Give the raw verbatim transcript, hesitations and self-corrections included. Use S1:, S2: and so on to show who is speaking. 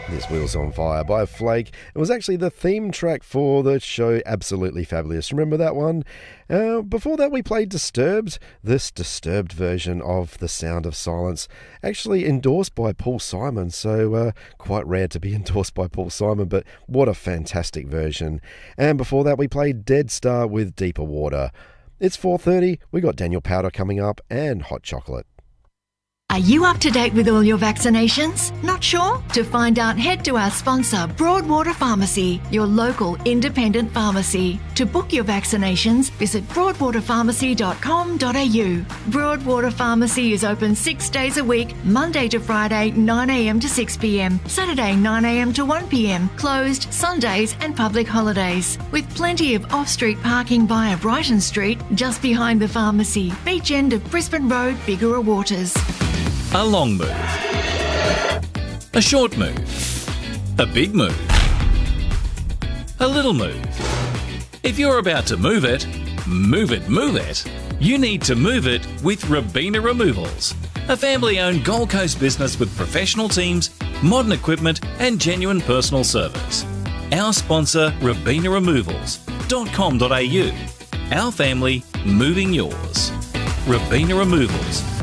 S1: This Wheels on Fire by Flake. It was actually the theme track for the show Absolutely Fabulous. Remember that one? Uh, before that we played Disturbed, this Disturbed version of The Sound of Silence, actually endorsed by Paul Simon, so uh, quite rare to be endorsed by Paul Simon, but what a fantastic version. And before that we played Dead Star with Deeper Water. It's four thirty, we got Daniel Powder coming up and Hot Chocolate.
S2: Are you up to date with all your vaccinations? Not sure? To find out, head to our sponsor, Broadwater Pharmacy, your local independent pharmacy. To book your vaccinations, visit broadwater pharmacy dot com dot a u. Broadwater Pharmacy is open six days a week, Monday to Friday, nine a m to six p m, Saturday, nine a m to one p m, closed Sundays and public holidays. With plenty of off-street parking via Brighton Street, just behind the pharmacy, beach end of Brisbane Road, Bigara Waters.
S3: A long move. A short move. A big move. A little move. If you're about to move it, move it, move it, you need to move it with Robina Removals, a family-owned Gold Coast business with professional teams, modern equipment and genuine personal service. Our sponsor, robina removals dot com dot a u. Our family, moving yours. Robina Removals.